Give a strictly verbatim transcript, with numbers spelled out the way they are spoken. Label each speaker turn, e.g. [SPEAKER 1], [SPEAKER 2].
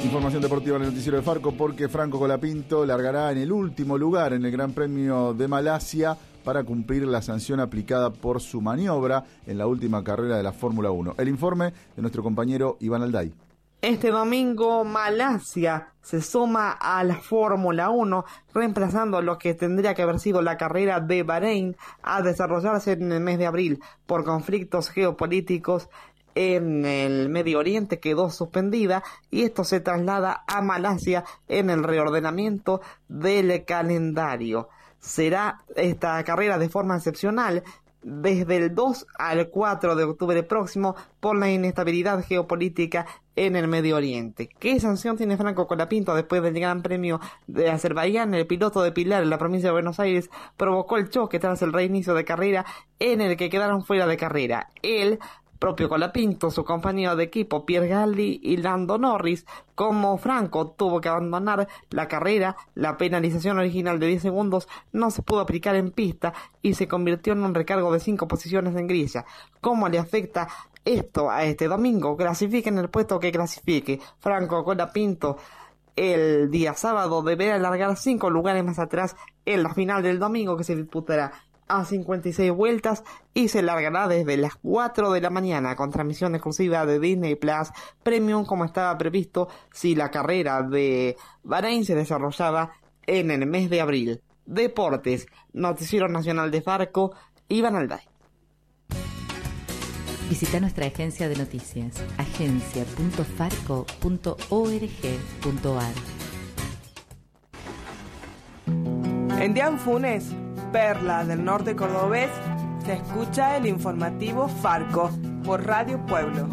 [SPEAKER 1] Información deportiva en el noticiero de Farco, porque Franco Colapinto largará en el último lugar en el Gran Premio de Malasia para cumplir la sanción aplicada por su maniobra en la última carrera de la Fórmula uno. El informe de nuestro compañero Iván Alday.
[SPEAKER 2] Este domingo Malasia se suma a la Fórmula uno, reemplazando lo que tendría que haber sido la carrera de Bahrein a desarrollarse en el mes de abril por conflictos geopolíticos en el Medio Oriente. Quedó suspendida y esto se traslada a Malasia en el reordenamiento del calendario. Será esta carrera de forma excepcional desde el dos al cuatro de octubre próximo por la inestabilidad geopolítica en el Medio Oriente. ¿Qué sanción tiene Franco Colapinto después del Gran Premio de Azerbaiyán? El piloto de Pilar en la provincia de Buenos Aires provocó el choque tras el reinicio de carrera en el que quedaron fuera de carrera él, propio Colapinto, su compañero de equipo Pierre Gasly y Lando Norris. Como Franco tuvo que abandonar la carrera, la penalización original de diez segundos no se pudo aplicar en pista y se convirtió en un recargo de cinco posiciones en grilla. ¿Cómo le afecta esto a este domingo? Clasifique en el puesto que clasifique, Franco Colapinto el día sábado deberá alargar cinco lugares más atrás en la final del domingo, que se disputará a cincuenta y seis vueltas y se largará desde las cuatro de la mañana con transmisión exclusiva de Disney Plus Premium, como estaba previsto si la carrera de Bahrein se desarrollaba en el mes de abril. Deportes, Noticiero Nacional de Farco, Iván Alday.
[SPEAKER 3] Visita nuestra agencia de noticias, agencia punto farco punto org punto ar.
[SPEAKER 4] En Dianfunes, perla del norte cordobés, se escucha el informativo Farco por Radio Pueblo.